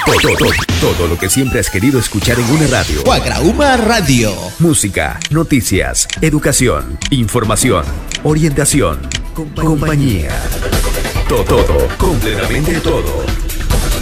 Todo lo que siempre has querido escuchar en una radio. Guagrauma Radio. Música, noticias, educación, información, orientación, compañía. Todo, completamente todo.